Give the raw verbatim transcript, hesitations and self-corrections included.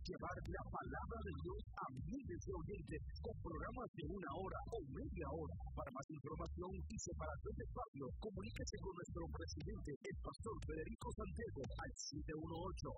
llevar la palabra de Dios a miles de oyentes con programas de una hora o media hora. Para más información y separación de espacio, comuníquese con nuestro presidente, el pastor Federico Santiago, al siete uno ocho,